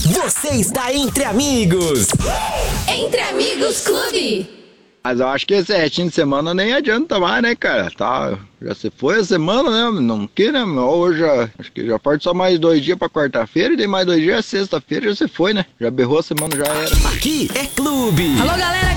Você está entre amigos. Entre Amigos Clube. Mas eu acho que esse restinho de semana nem adianta mais, né, cara? Tá, já se foi a semana, né? Não que, né? Hoje acho que já parte só mais 2 dias pra quarta-feira e tem mais 2 dias, sexta-feira já se foi, né? Já berrou a semana, já era. Aqui é clube. Alô, galera.